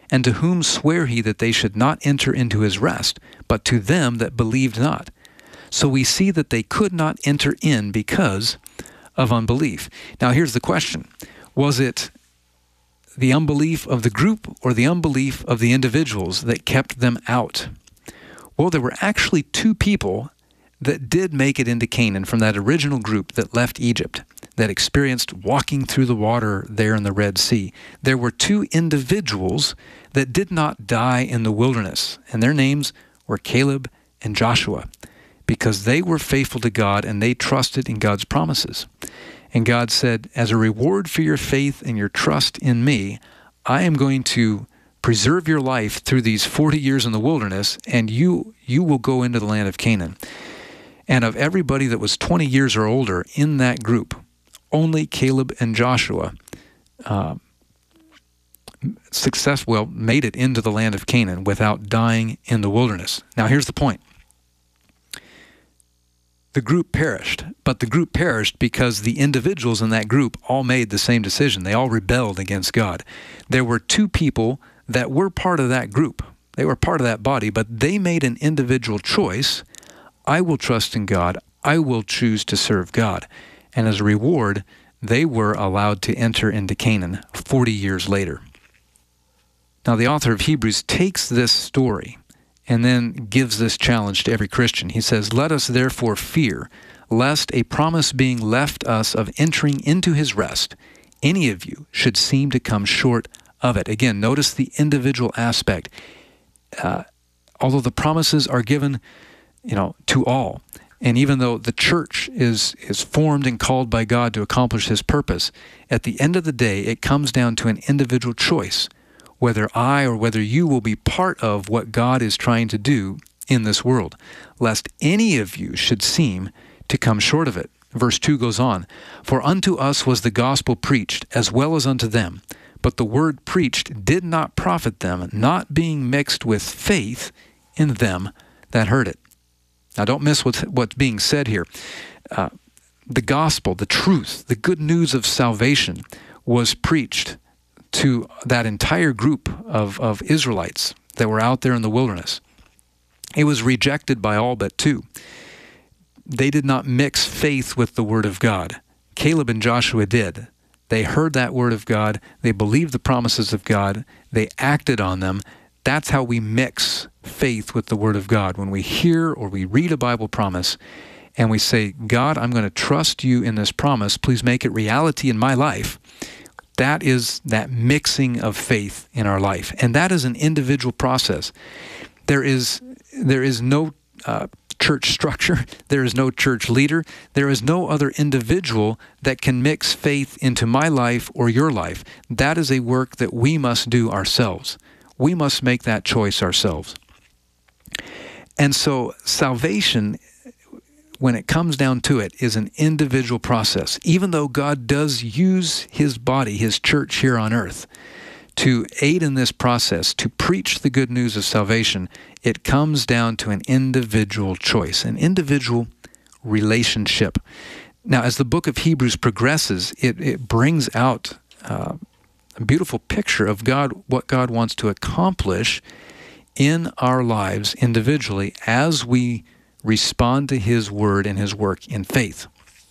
And to whom sware he that they should not enter into his rest, but to them that believed not? So we see that they could not enter in because of unbelief. Now here's the question. Was it the unbelief of the group or the unbelief of the individuals that kept them out? Well, there were actually two people that did make it into Canaan from that original group that left Egypt, that experienced walking through the water there in the Red Sea. There were two individuals that did not die in the wilderness, and their names were Caleb and Joshua, because they were faithful to God and they trusted in God's promises. And God said, as a reward for your faith and your trust in me, I am going to preserve your life through these 40 years in the wilderness, and you will go into the land of Canaan. And of everybody that was 20 years or older in that group, only Caleb and Joshua made it into the land of Canaan without dying in the wilderness. Now here's the point. The group perished, but the group perished because the individuals in that group all made the same decision. They all rebelled against God. There were two people that were part of that group. They were part of that body, but they made an individual choice. I will trust in God. I will choose to serve God. And as a reward, they were allowed to enter into Canaan 40 years later. Now, the author of Hebrews takes this story and then gives this challenge to every Christian. He says, let us therefore fear, lest a promise being left us of entering into his rest, any of you should seem to come short of it. Again, notice the individual aspect. Although the promises are given, to all, and even though the church is formed and called by God to accomplish his purpose, at the end of the day, it comes down to an individual choice, whether I or whether you will be part of what God is trying to do in this world, lest any of you should seem to come short of it. Verse 2 goes on, for unto us was the gospel preached, as well as unto them. But the word preached did not profit them, not being mixed with faith in them that heard it. Now don't miss what's being said here. The gospel, the truth, the good news of salvation was preached to that entire group of Israelites that were out there in the wilderness. It was rejected by all but two. They did not mix faith with the word of God. Caleb and Joshua did. They heard that word of God. They believed the promises of God. They acted on them. That's how we mix faith with the word of God. When we hear or we read a Bible promise and we say, God, I'm going to trust you in this promise. Please make it reality in my life. That is that mixing of faith in our life. And that is an individual process. There is no church structure. There is no church leader. There is no other individual that can mix faith into my life or your life. That is a work that we must do ourselves. We must make that choice ourselves. And so salvation, when it comes down to it, is an individual process. Even though God does use his body, his church here on earth, to aid in this process, to preach the good news of salvation, it comes down to an individual choice, an individual relationship. Now, as the book of Hebrews progresses, it brings out a beautiful picture of God, what God wants to accomplish in our lives individually as we respond to his word and his work in faith.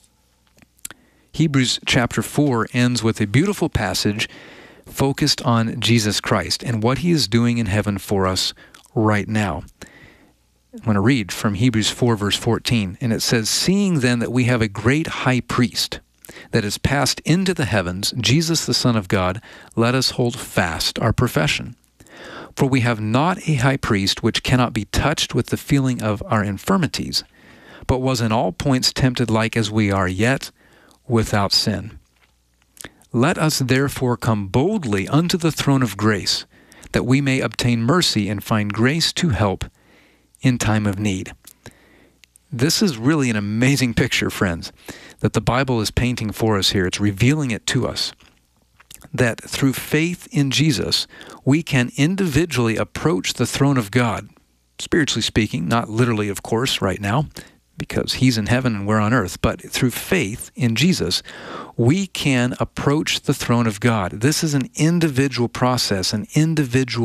Hebrews chapter 4 ends with a beautiful passage focused on Jesus Christ and what he is doing in heaven for us right now. I'm going to read from Hebrews 4 verse 14, and it says, seeing then that we have a great high priest that is passed into the heavens, Jesus the Son of God, let us hold fast our profession. For we have not a high priest which cannot be touched with the feeling of our infirmities, but was in all points tempted like as we are, yet without sin. Let us therefore come boldly unto the throne of grace, that we may obtain mercy and find grace to help in time of need. This is really an amazing picture, friends, that the Bible is painting for us here. It's revealing it to us, that through faith in Jesus, we can individually approach the throne of God, spiritually speaking, not literally, of course, right now, because he's in heaven and we're on earth, but through faith in Jesus, we can approach the throne of God. This is an individual process, an individual